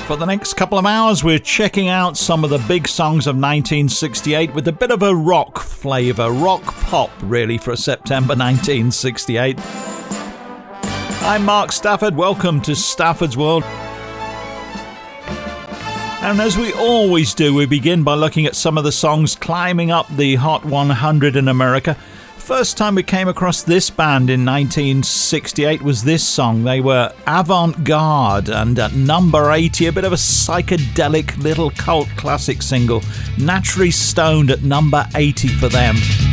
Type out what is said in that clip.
For the next couple of hours, we're checking out some of the big songs of 1968 with a bit of a rock flavour, rock pop really, for September 1968. I'm Mark Stafford, welcome to Stafford's World. And as we always do, we begin by looking at some of the songs climbing up the Hot 100 in America. First time we came across this band in 1968 was this song. They were Avant-Garde, and at number 80, a bit of a psychedelic little cult classic single, Naturally Stoned, at number 80 for them.